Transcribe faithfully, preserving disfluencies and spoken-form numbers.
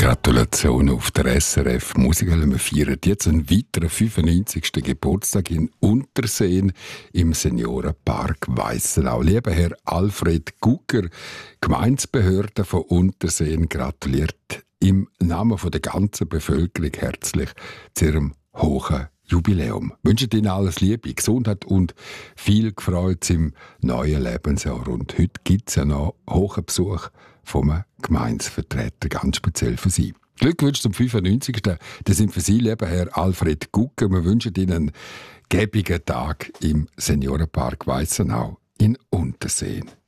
Gratulation auf der S R F Musical. Wir feiern jetzt einen weiteren fünfundneunzigsten Geburtstag in Unterseen im Seniorenpark Weissenau. Lieber Herr Alfred Gucker, Gemeindebehörde von Unterseen, gratuliert im Namen der ganzen Bevölkerung herzlich zu Ihrem hohen Jubiläum. Ich wünsche Ihnen alles Liebe, Gesundheit und viel Freude im neuen Lebensjahr. Und heute gibt es ja noch hohen Besuch vom Gemeindevertreter, ganz speziell für Sie. Glückwünsche zum fünfundneunzigsten Das sind für Sie, lieber Herr Alfred Gucker. Wir wünschen Ihnen einen gäbigen Tag im Seniorenpark Weissenau in Unterseen.